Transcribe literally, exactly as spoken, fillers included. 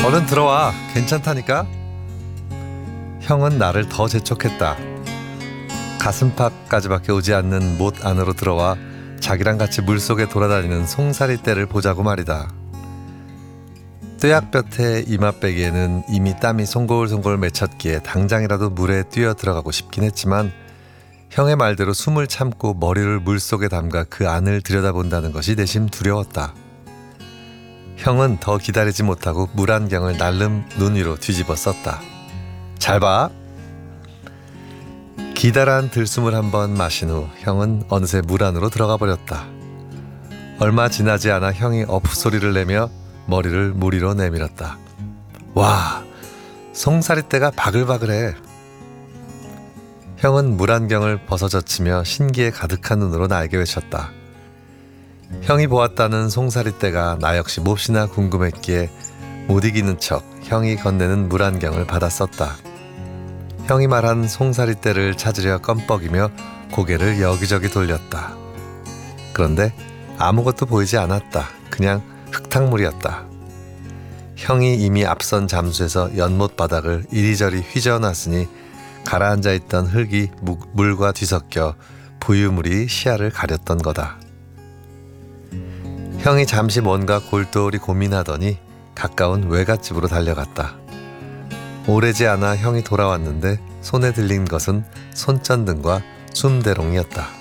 얼른 들어와. 괜찮다니까. 형은 나를 더 재촉했다. 가슴팍까지밖에 오지 않는 못 안으로 들어와 자기랑 같이 물속에 돌아다니는 송사리떼를 보자고 말이다. 뙤약볕에 이맛배기에는 이미 땀이 송골송골 맺혔기에 당장이라도 물에 뛰어 들어가고 싶긴 했지만 형의 말대로 숨을 참고 머리를 물속에 담가 그 안을 들여다본다는 것이 내심 두려웠다. 형은 더 기다리지 못하고 물안경을 날름 눈 위로 뒤집어 썼다. 잘 봐. 기다란 들숨을 한번 마신 후 형은 어느새 물 안으로 들어가 버렸다. 얼마 지나지 않아 형이 어프 소리를 내며 머리를 물 위로 내밀었다. 와, 송사리떼가 바글바글해. 형은 물안경을 벗어젖히며 신기에 가득한 눈으로 나에게 외쳤다. 형이 보았다는 송사리떼가 나 역시 몹시나 궁금했기에 못 이기는 척 형이 건네는 물안경을 받아 썼다. 형이 말한 송사리떼를 찾으려 껌뻑이며 고개를 여기저기 돌렸다. 그런데 아무것도 보이지 않았다. 그냥 흙탕물이었다. 형이 이미 앞선 잠수해서 연못 바닥을 이리저리 휘저어놨으니 가라앉아 있던 흙이 물과 뒤섞여 부유물이 시야를 가렸던 거다. 형이 잠시 뭔가 골똘히 고민하더니 가까운 외갓집으로 달려갔다. 오래지 않아 형이 돌아왔는데 손에 들린 것은 손전등과 춤대롱이었다.